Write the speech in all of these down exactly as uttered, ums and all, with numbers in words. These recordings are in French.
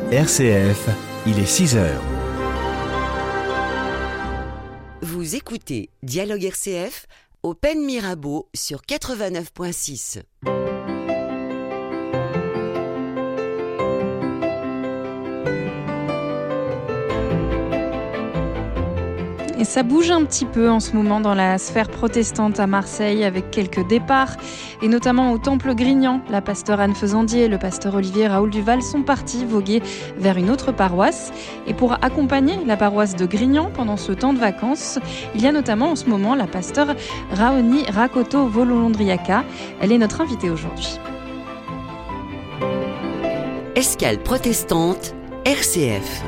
R C F, il est six heures. Vous écoutez Dialogue R C F au Pen Mirabeau sur quatre-vingt-neuf virgule six. Et ça bouge un petit peu en ce moment dans la sphère protestante à Marseille avec quelques départs et notamment au Temple Grignan. La pasteur Anne Faisandier et le pasteur Olivier Raoul Duval sont partis voguer vers une autre paroisse. Et pour accompagner la paroisse de Grignan pendant ce temps de vacances, il y a notamment en ce moment la pasteur Raoni Rakoto Vololondriaka. Elle est notre invitée aujourd'hui. Escale protestante, R C F.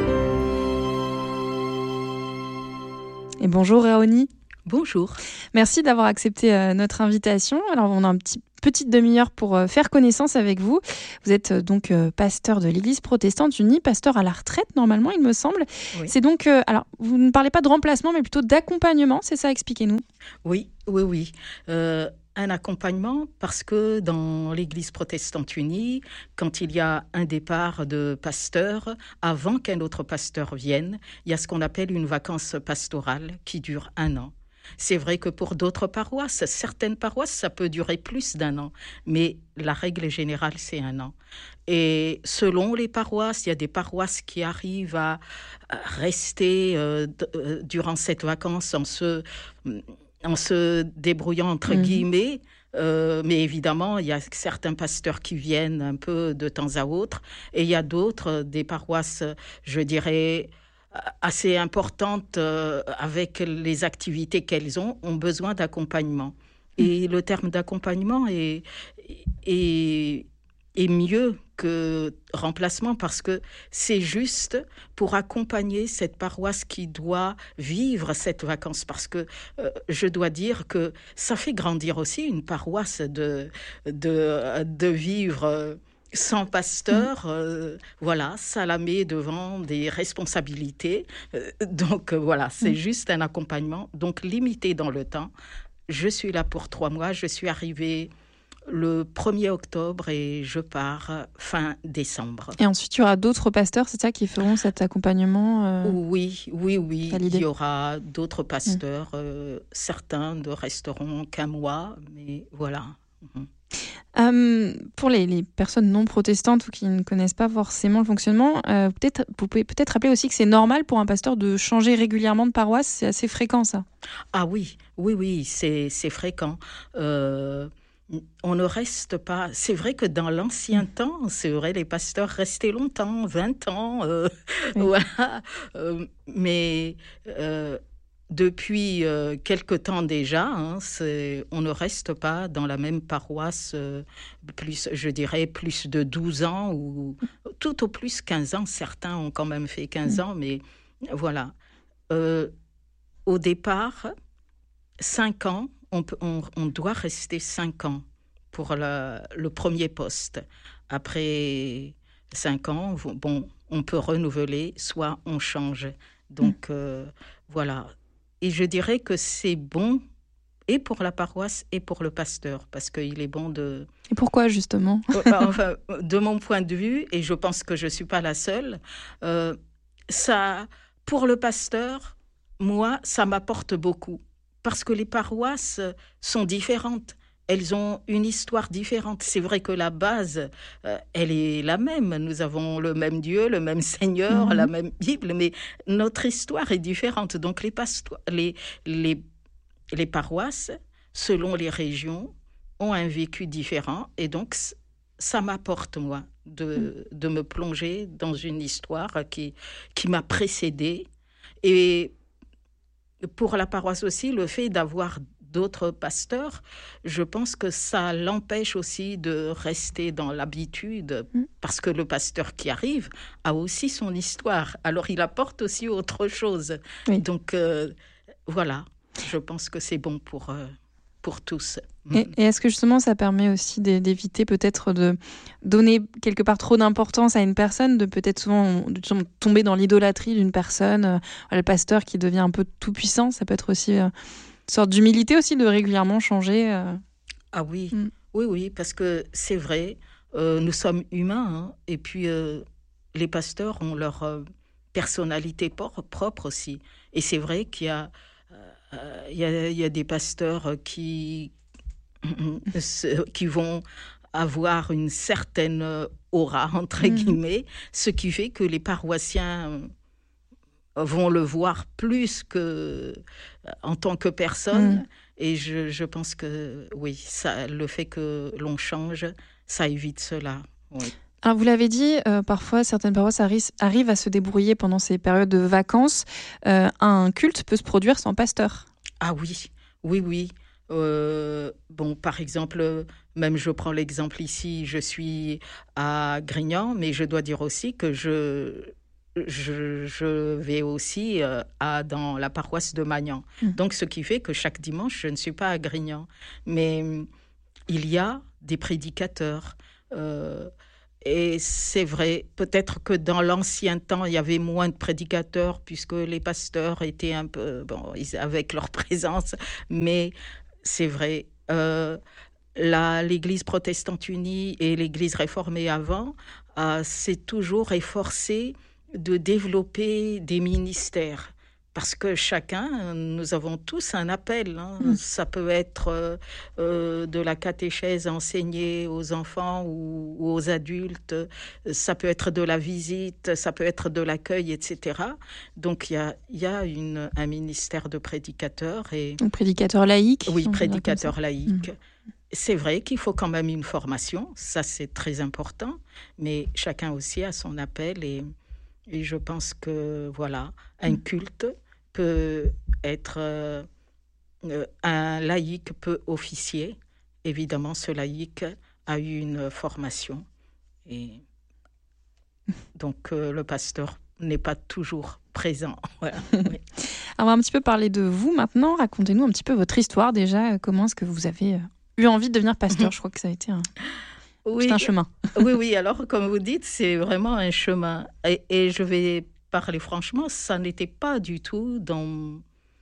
Et bonjour Raoni. Bonjour. Merci d'avoir accepté euh, notre invitation. Alors on a une petit, petite demi-heure pour euh, faire connaissance avec vous. Vous êtes euh, donc euh, pasteur de l'Église protestante unie, pasteur à la retraite normalement il me semble. Oui. C'est donc, euh, alors vous ne parlez pas de remplacement mais plutôt d'accompagnement, c'est ça, expliquez-nous. Oui, oui, oui. Euh... Un accompagnement parce que dans l'Église protestante unie, quand il y a un départ de pasteur, avant qu'un autre pasteur vienne, il y a ce qu'on appelle une vacance pastorale qui dure un an. C'est vrai que pour d'autres paroisses, certaines paroisses, ça peut durer plus d'un an, mais la règle générale, c'est un an. Et selon les paroisses, il y a des paroisses qui arrivent à rester euh, d- euh, durant cette vacance en se... en se débrouillant entre mmh. guillemets, euh, mais évidemment, il y a certains pasteurs qui viennent un peu de temps à autre, et il y a d'autres, des paroisses, je dirais, assez importantes, euh, avec les activités qu'elles ont, ont besoin d'accompagnement. Mmh. Et le terme d'accompagnement est, est, est mieux que remplacement parce que c'est juste pour accompagner cette paroisse qui doit vivre cette vacance parce que euh, je dois dire que ça fait grandir aussi une paroisse de, de, de vivre sans pasteur, mmh. euh, voilà, ça la met devant des responsabilités, euh, donc euh, voilà, c'est mmh. juste un accompagnement, donc limité dans le temps. Je suis là pour trois mois, je suis arrivée le premier octobre et je pars fin décembre. Et ensuite, il y aura d'autres pasteurs, c'est ça, qui feront cet accompagnement euh... Oui, oui, oui. Il y aura d'autres pasteurs. Mmh. Euh, certains ne resteront qu'un mois, mais voilà. Mmh. Euh, pour les, les personnes non protestantes ou qui ne connaissent pas forcément le fonctionnement, euh, peut-être, vous pouvez peut-être rappeler aussi que c'est normal pour un pasteur de changer régulièrement de paroisse. C'est assez fréquent, ça. Ah oui, oui, oui, c'est, c'est fréquent. Euh... On ne reste pas... C'est vrai que dans l'ancien mmh. temps, c'est vrai, les pasteurs restaient longtemps, vingt ans, euh, oui. voilà. Euh, mais euh, depuis euh, quelque temps déjà, hein, c'est, on ne reste pas dans la même paroisse, euh, plus, je dirais, plus de douze ans, ou tout au plus quinze ans. Certains ont quand même fait quinze mmh. ans, mais voilà. Euh, au départ, cinq ans, On, peut, on, on doit rester cinq ans pour le, le premier poste. Après cinq ans, bon, on peut renouveler, soit on change. Donc, mmh. euh, voilà. Et je dirais que c'est bon et pour la paroisse et pour le pasteur, parce qu'il est bon de... Et pourquoi, justement ? Enfin, de mon point de vue, et je pense que je ne suis pas la seule, euh, ça, pour le pasteur, moi, ça m'apporte beaucoup. Parce que les paroisses sont différentes. Elles ont une histoire différente. C'est vrai que la base, euh, elle est la même. Nous avons le même Dieu, le même Seigneur, mmh. la même Bible, mais notre histoire est différente. Donc les, pasto- les, les, les paroisses, selon les régions, ont un vécu différent. Et donc, ça m'apporte, moi, de, de me plonger dans une histoire qui, qui m'a précédée. Et pour la paroisse aussi, le fait d'avoir d'autres pasteurs, je pense que ça l'empêche aussi de rester dans l'habitude, mmh. parce que le pasteur qui arrive a aussi son histoire. Alors, il apporte aussi autre chose. Oui. Donc, euh, voilà, je pense que c'est bon pour... Euh, pour tous. Et, et est-ce que justement ça permet aussi d'éviter peut-être de donner quelque part trop d'importance à une personne, de peut-être souvent de tomber dans l'idolâtrie d'une personne, euh, le pasteur qui devient un peu tout puissant, ça peut être aussi euh, une sorte d'humilité aussi de régulièrement changer. Euh... Ah oui, mm. oui, oui, parce que c'est vrai, euh, nous sommes humains, hein, et puis euh, les pasteurs ont leur euh, personnalité por- propre aussi. Et c'est vrai qu'il y a, euh, il y a, il y a des pasteurs qui, qui vont avoir une certaine aura, entre guillemets, mmh. ce qui fait que les paroissiens vont le voir plus que en tant que personne. Mmh. Et je, je pense que, oui, ça, le fait que l'on change, ça évite cela. Oui. Alors, vous l'avez dit, euh, parfois, certaines paroisses arri- arrivent à se débrouiller pendant ces périodes de vacances. Euh, un culte peut se produire sans pasteur. Ah oui, oui, oui. Euh, bon, par exemple, même je prends l'exemple ici, je suis à Grignan, mais je dois dire aussi que je, je, je vais aussi euh, à, dans la paroisse de Magnan. Mmh. Donc, ce qui fait que chaque dimanche, je ne suis pas à Grignan. Mais il y a des prédicateurs. Euh, et c'est vrai, peut-être que dans l'ancien temps, il y avait moins de prédicateurs puisque les pasteurs étaient un peu, bon, ils, avec leur présence, mais c'est vrai, euh, la, l'Église protestante unie et l'Église réformée avant euh, s'est toujours efforcée de développer des ministères. Parce que chacun, nous avons tous un appel. Hein. Mmh. Ça peut être euh, de la catéchèse enseignée aux enfants ou, ou aux adultes. Ça peut être de la visite, ça peut être de l'accueil, et cetera. Donc, il y a, y a une, un ministère de prédicateurs. Et... Un prédicateur laïque. Oui, prédicateur laïque. Mmh. C'est vrai qu'il faut quand même une formation. Ça, c'est très important. Mais chacun aussi a son appel. Et, et je pense que, voilà, un mmh. culte peut être euh, un laïc peut officier. Évidemment, ce laïc a eu une formation et donc euh, le pasteur n'est pas toujours présent. Voilà. Oui. On va un petit peu parler de vous maintenant. Racontez-nous un petit peu votre histoire déjà. Comment est-ce que vous avez eu envie de devenir pasteur? Je crois que ça a été un, oui, c'est un chemin. Oui, oui. Alors, comme vous dites, c'est vraiment un chemin. Et, et je vais parler franchement, ça n'était pas du tout dans,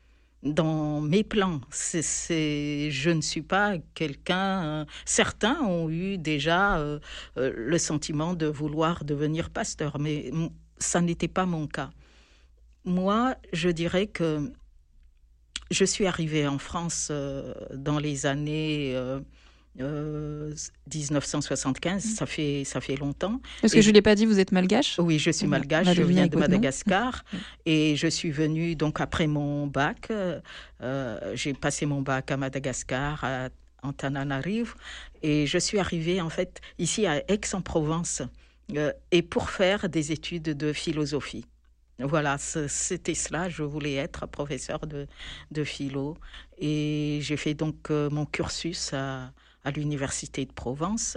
dans mes plans. C'est, c'est, je ne suis pas quelqu'un... Euh, certains ont eu déjà euh, euh, le sentiment de vouloir devenir pasteur, mais m- ça n'était pas mon cas. Moi, je dirais que je suis arrivée en France euh, dans les années... Euh, Euh, dix-neuf cent soixante-quinze, mmh. ça fait, ça fait longtemps. Parce que et je ne l'ai pas dit, vous êtes malgache? Oui, je suis malgache, je viens de Madagascar. Mmh. Et je suis venue, donc après mon bac, euh, j'ai passé mon bac à Madagascar, à Antananarivo, et je suis arrivée en fait ici à Aix-en-Provence, euh, et pour faire des études de philosophie. Voilà, c'était cela, je voulais être professeur de, de philo. Et j'ai fait donc euh, mon cursus à... à l'Université de Provence.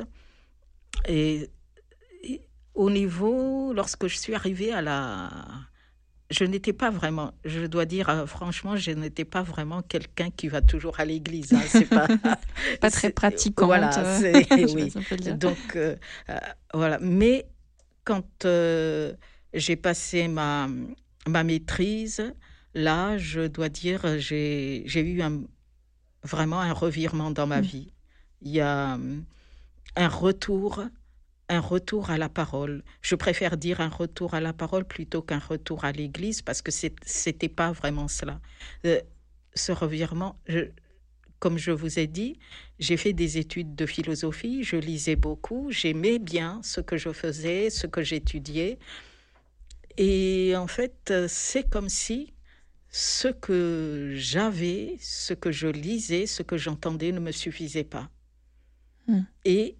Et, et au niveau, lorsque je suis arrivée à la... Je n'étais pas vraiment, je dois dire, euh, franchement, je n'étais pas vraiment quelqu'un qui va toujours à l'église. Hein, c'est pas pas très pratiquante. Voilà, c'est, oui. Donc, euh, euh, voilà. Mais quand euh, j'ai passé ma, ma maîtrise, là, je dois dire, j'ai, j'ai eu un, vraiment un revirement dans ma mmh. vie. Il y a un retour, un retour à la parole. Je préfère dire un retour à la parole plutôt qu'un retour à l'église parce que c'est, c'était pas vraiment cela. Euh, ce revirement, je, comme je vous ai dit, j'ai fait des études de philosophie, je lisais beaucoup, j'aimais bien ce que je faisais, ce que j'étudiais. Et en fait, c'est comme si ce que j'avais, ce que je lisais, ce que j'entendais ne me suffisait pas. Mmh. Et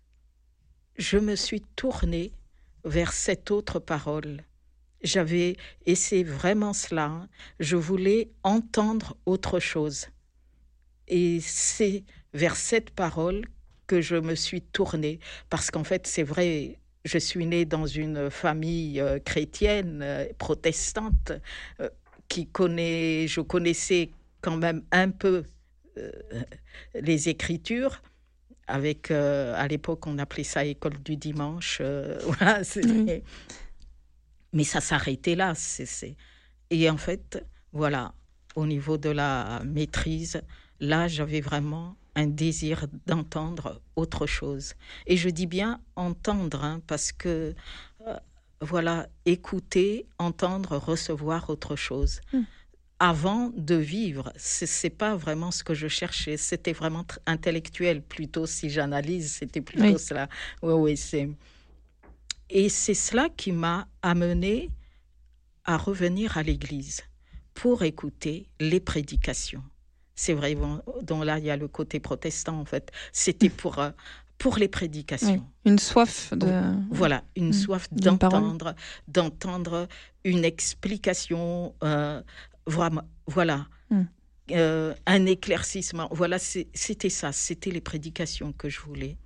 je me suis tournée vers cette autre parole. J'avais, et c'est vraiment cela, hein, je voulais entendre autre chose. Et c'est vers cette parole que je me suis tournée. Parce qu'en fait, c'est vrai, je suis née dans une famille euh, chrétienne, euh, protestante, euh, qui connaît, je connaissais quand même un peu euh, les Écritures. Avec, euh, à l'époque, on appelait ça école du dimanche. Euh, voilà, oui. Mais ça s'arrêtait là. C'est, c'est... Et en fait, voilà, au niveau de la maîtrise, là, j'avais vraiment un désir d'entendre autre chose. Et je dis bien entendre, hein, parce que euh, voilà, écouter, entendre, recevoir autre chose. Mm. Avant de vivre, c'est, c'est pas vraiment ce que je cherchais. C'était vraiment tr- intellectuel plutôt. Si j'analyse, c'était plutôt Oui. cela. Oui, oui, c'est... Et c'est cela qui m'a amené à revenir à l'église pour écouter les prédications. C'est vrai, bon, donc là, il y a le côté protestant, en fait. C'était pour, euh, pour les prédications. Oui. Une soif de... Voilà, une Mm. soif D'une d'entendre, d'entendre une explication, euh, vraiment, voilà, Mm. euh, un éclaircissement. Voilà, c'est- c'était ça, c'était les prédications que je voulais.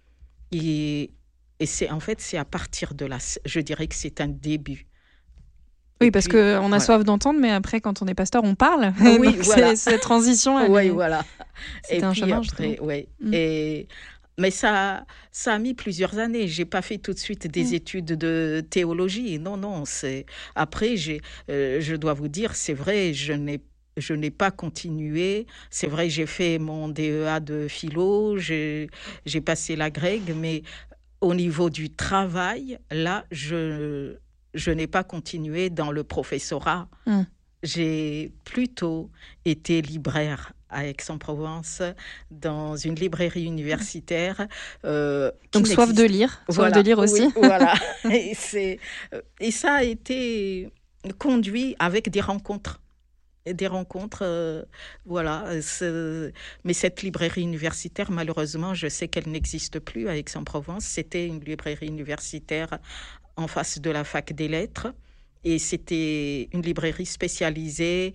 Et, et c'est en fait, c'est à partir de là, c'est- je dirais que c'est un début. Oui, Et parce puis, qu'on a voilà. soif d'entendre, mais après, quand on est pasteur, on parle. Ah oui, Donc, voilà. c'est- cette transition, elle Oui, est- voilà. c'était Et un puis chemin, après, justement. ouais. Mm. Et mais ça, ça a mis plusieurs années. J'ai pas fait tout de suite des Mm. études de théologie. Non, non. C'est après, j'ai, euh, je dois vous dire, c'est vrai, je n'ai, je n'ai pas continué. C'est vrai, j'ai fait mon D E A de philo, j'ai, j'ai passé la grègue, mais au niveau du travail, là, je, je n'ai pas continué dans le professorat. Mm. J'ai plutôt été libraire à Aix-en-Provence, dans une librairie universitaire. euh, qui Donc, soif de n'existe- lire. Soif Voilà, de lire aussi. oui, voilà. Et, c'est, et ça a été conduit avec des rencontres. Des rencontres, euh, voilà. c'est- Mais cette librairie universitaire, malheureusement, je sais qu'elle n'existe plus à Aix-en-Provence. C'était une librairie universitaire en face de la fac des lettres. Et c'était une librairie spécialisée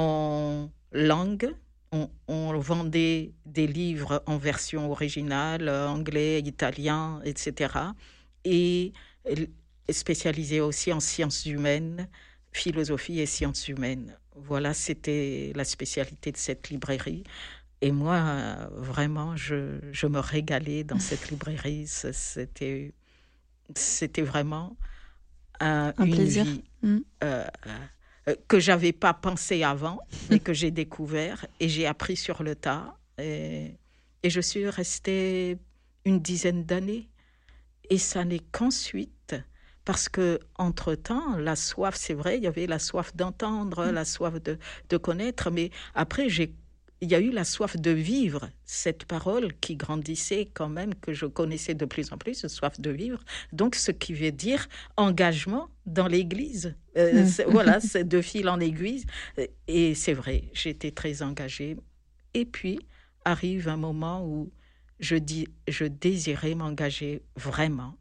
en langue. On, on vendait des livres en version originale, anglais, italien, et cetera. Et spécialisée aussi en sciences humaines, philosophie et sciences humaines. Voilà, c'était la spécialité de cette librairie. Et moi, euh, vraiment, je, je me régalais dans cette librairie. C'était, c'était vraiment un, Un une plaisir. vie Mm. euh, euh, que j'avais pas pensé avant, mais que j'ai découvert et j'ai appris sur le tas. Et, et je suis restée une dizaine d'années. Et ça n'est qu'ensuite, parce que entre-temps, la soif, c'est vrai, il y avait la soif d'entendre, Mm. la soif de, de connaître, mais après, j'ai il y a eu la soif de vivre cette parole qui grandissait quand même, que je connaissais de plus en plus, soif de vivre. Donc, ce qui veut dire engagement dans l'Église. Euh, Mm. c'est- voilà, c'est de fil en aiguille. Et c'est vrai, j'étais très engagée. Et puis, arrive un moment où je, dis, je désirais m'engager vraiment.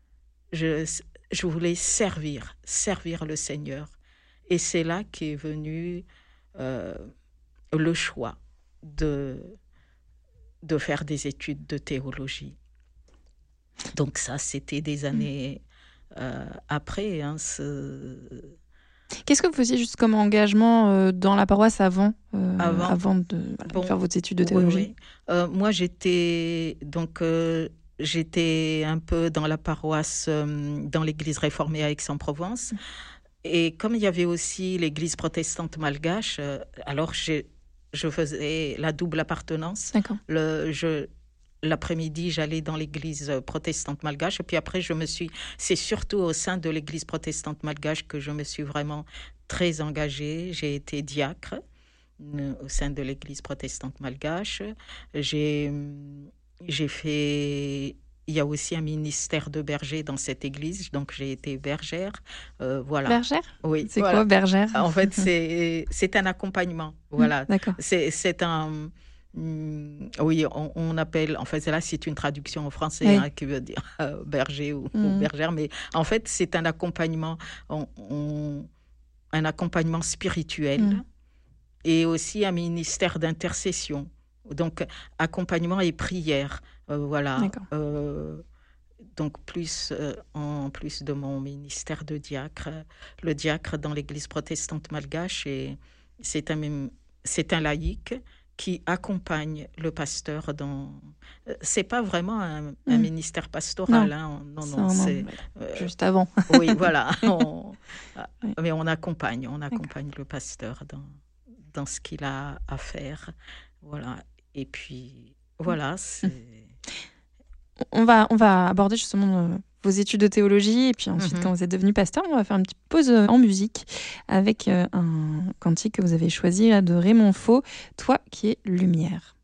Je, je voulais servir, servir le Seigneur. Et c'est là qu'est venu euh, le choix de, de faire des études de théologie. Donc ça, c'était des années euh, après. Hein, ce... Qu'est-ce que vous faisiez juste comme engagement euh, dans la paroisse avant, euh, Avant, avant de, voilà, bon, de faire vos études de théologie? Oui, oui. Euh, moi, j'étais donc euh, j'étais un peu dans la paroisse, euh, dans l'église réformée à Aix-en-Provence. Et comme il y avait aussi l'église protestante malgache, euh, alors j'ai, je faisais la double appartenance. D'accord. Le, je, l'après-midi, j'allais dans l'église protestante malgache. Et puis après, je me suis... C'est surtout au sein de l'église protestante malgache que je me suis vraiment très engagée. J'ai été diacre euh, au sein de l'église protestante malgache. J'ai, j'ai fait... Il y a aussi un ministère de berger dans cette église, donc j'ai été bergère. Euh, voilà. Bergère? Oui. C'est voilà. quoi, bergère? En fait, c'est, c'est un accompagnement. Voilà. D'accord. C'est, c'est un... Mm, oui, on, on appelle... En fait, là, c'est une traduction en français oui. hein, qui veut dire euh, berger ou, mm. ou bergère, mais en fait, c'est un accompagnement, on, on, un accompagnement spirituel mm. et aussi un ministère d'intercession. Donc, accompagnement et prière. Euh, voilà. Euh, donc, plus, euh, en plus de mon ministère de diacre, le diacre dans l'église protestante malgache, et c'est un, c'est un laïc qui accompagne le pasteur dans... C'est pas vraiment un, un mmh. ministère pastoral. Non, hein. non, non, non c'est... Euh, juste avant. Oui, voilà. On, oui. Mais on accompagne, on accompagne D'accord. le pasteur dans, dans ce qu'il a à faire. Voilà. Et puis, voilà, c'est... on va, on va aborder justement euh, vos études de théologie et puis ensuite, mm-hmm. quand vous êtes devenu pasteur, on va faire une petite pause en musique avec euh, un cantique que vous avez choisi là, de Raymond Faux, Toi qui es lumière.